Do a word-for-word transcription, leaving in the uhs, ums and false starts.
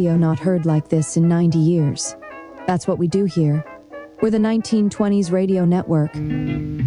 radio not heard like this in ninety years. That's what we do here. We're the nineteen twenties Radio Network.